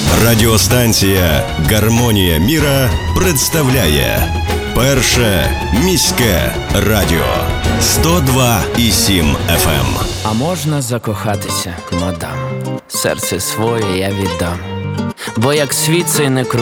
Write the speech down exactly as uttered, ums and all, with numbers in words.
Радіостанція «Гармонія міра» представляє Перше міське радіо сто два і сім еф ем. А можна закохатися, мадам? Серце своє я віддам, бо як світ цей не крутий,